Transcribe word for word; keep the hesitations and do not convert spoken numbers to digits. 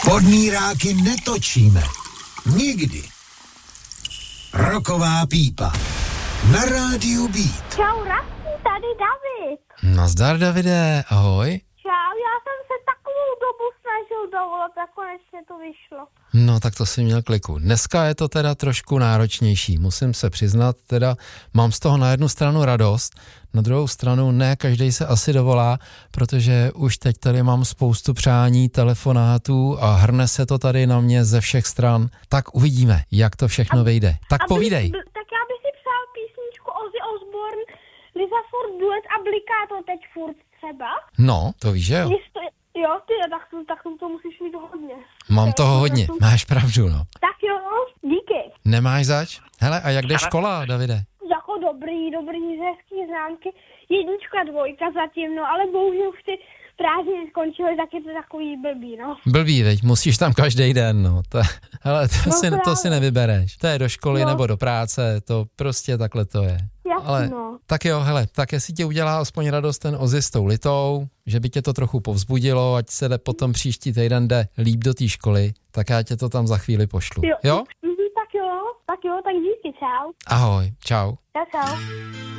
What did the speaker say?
Podmíráky netočíme. Nikdy. Roková pípa. Na rádiu Beat. Čau, Rasku, tady David. Nazdar, Davide, ahoj. Čau, já jsem se takovou dobu snažil dovolat a konečně to vyšlo. No, tak to si měl kliku. Dneska je to teda trošku náročnější, musím se přiznat, teda mám z toho na jednu stranu radost, na druhou stranu ne každý se asi dovolá, protože už teď tady mám spoustu přání, telefonátů a hrne se to tady na mě ze všech stran. Tak uvidíme, jak to všechno vyjde. Tak Aby, povídej. Tak já bych si přál písničku Ozzy Osbourne, Lisa Ford duet a bliká to teď furt třeba. No, to víš, že jo? Jisto, jo, ty, tak, tak to musíš mít hodně. Mám toho hodně, máš pravdu, no. Tak jo, díky. Nemáš zač? Hele, a jak jde škola, Davide? Jako dobrý, dobrý, hezký známky. Jednička, dvojka zatím, no, ale bohužel už ty prázdniny skončily, tak je to takový blbý, no. Blbý, veď, musíš tam každý den, no. To, hele, to, No si, to právě. si nevybereš. To je do školy No. nebo do práce, to prostě takhle to je. Jasno. Ale tak jo, hele, tak jestli ti udělá aspoň radost ten Ozzy s tou litou, že by tě to trochu povzbudilo, ať se jde potom příští týden jde líp do té školy, tak já tě to tam za chvíli pošlu. Jo? Jo? Mhm, tak jo, tak jo, tak díky, čau. Ahoj, čau. Čau, čau.